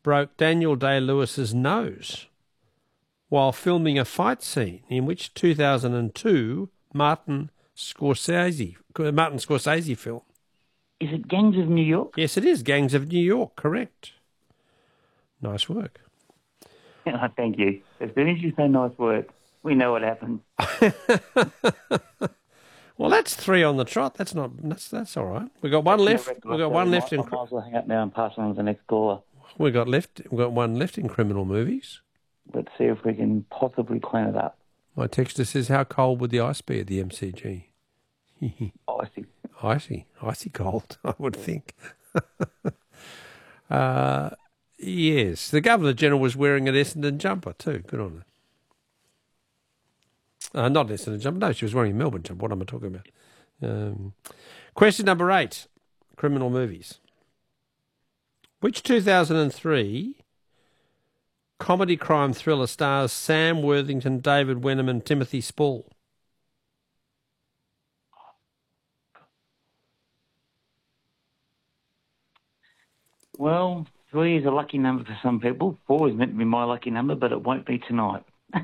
broke Daniel Day-Lewis's nose while filming a fight scene in which 2002 Martin Scorsese film? Is it Gangs of New York? Yes, it is. Gangs of New York, correct. Nice work. Thank you. As soon as you say nice work, we know what happened. Well, that's 3 on the trot. That's all right. We've got one left. We've got one left in. I might as well hang up now and pass on to the next caller. We've got one left in criminal movies. Let's see if we can possibly clean it up. My texter says, "How cold would the ice be at the MCG?" Icy. Icy cold, I would think. Yes, the Governor-General was wearing an Essendon jumper too. Good on her. Not an Essendon jumper. No, she was wearing a Melbourne jumper. What am I talking about? Question number 8, criminal movies. Which 2003 comedy crime thriller stars Sam Worthington, David Wenham and Timothy Spall? Well, 3 is a lucky number for some people. 4 is meant to be my lucky number, but it won't be tonight.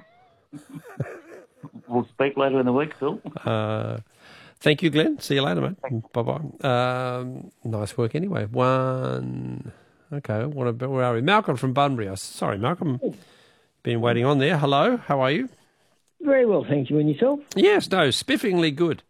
We'll speak later in the week, Phil. Thank you, Glenn. See you later, mate. Bye-bye. Nice work anyway. 1. Okay, where are we? Malcolm from Bunbury. Sorry, Malcolm. Been waiting on there. Hello, how are you? Very well, thank you. And yourself? Yes, no, spiffingly good.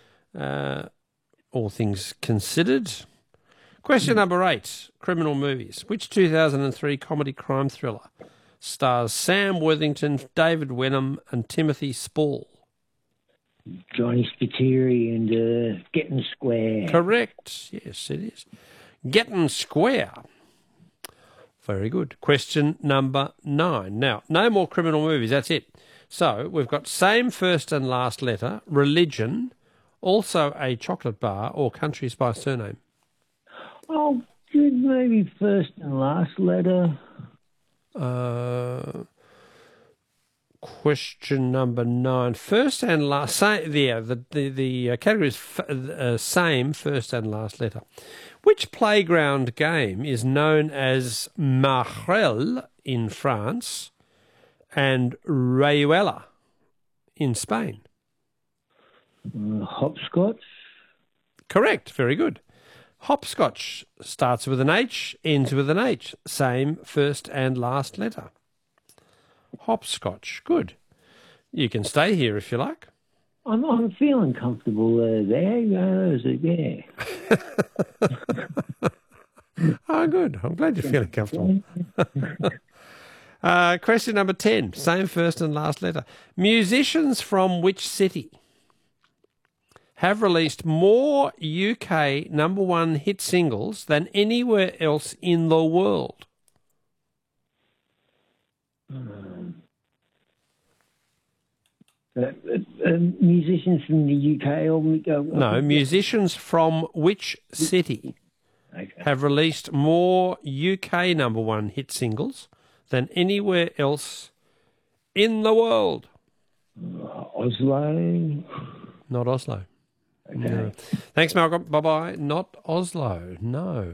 All things considered. Question number 8, criminal movies. Which 2003 comedy crime thriller stars Sam Worthington, David Wenham and Timothy Spall? Johnny Spiteri and Getting Square. Correct. Yes, it is. Getting Square. Very good. Question number 9. Now, no more criminal movies. That's it. So we've got same first and last letter, religion, also a chocolate bar or countries by surname. Oh, good. Maybe first and last letter. Question number 9. First and last. The category is same first and last letter. Which playground game is known as Marel in France and Rayuela in Spain? Hopscotch. Correct. Very good. Hopscotch starts with an H, ends with an H. Same first and last letter. Hopscotch. Good. You can stay here if you like. I'm feeling comfortable there. Yeah. Oh, good. I'm glad you're feeling comfortable. Question number 10. Same first and last letter. Musicians from which city have released more UK number 1 hit singles than anywhere else in the world? Musicians from the UK No, musicians from which city have released more UK number 1 hit singles than anywhere else in the world? Oslo. Not Oslo. Okay. No. Thanks, Malcolm. Bye-bye. Not Oslo. No.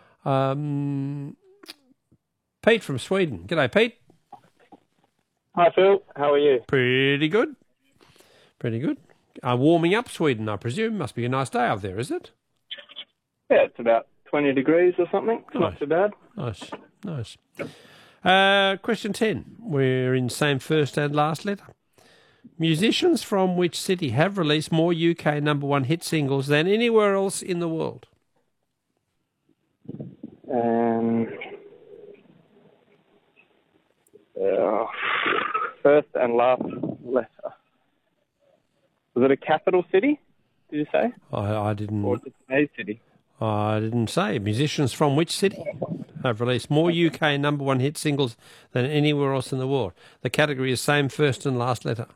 Pete from Sweden. G'day, Pete. Hi, Phil. How are you? Pretty good. Pretty good. Warming up Sweden, I presume. Must be a nice day out there, is it? Yeah, it's about 20 degrees or something. It's not too bad. Nice. Question 10. We're in same first and last letter. Musicians from which city have released more UK number 1 hit singles than anywhere else in the world? First and last letter. Was it a capital city, did you say? I didn't. Or just a city? I didn't say. Musicians from which city have released more UK number 1 hit singles than anywhere else in the world? The category is same first and last letter.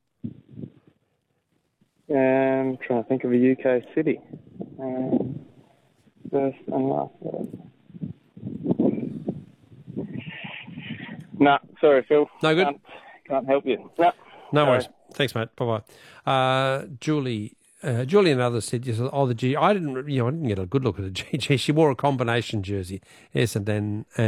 I'm trying to think of a UK city. First and last letter. Nah, sorry, Phil. No good? Can't help you. Nah. No worries. Thanks, mate. Bye-bye. Julie and others said, yes, the G. I didn't get a good look at the GG. She wore a combination jersey. Yes, and then